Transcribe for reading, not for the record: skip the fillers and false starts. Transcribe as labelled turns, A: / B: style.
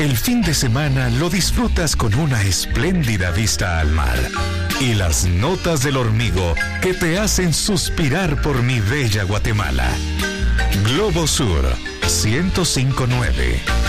A: El fin de semana lo disfrutas con una espléndida vista al mar y las notas del hormigo que te hacen suspirar por mi bella Guatemala. Globo Sur 105.9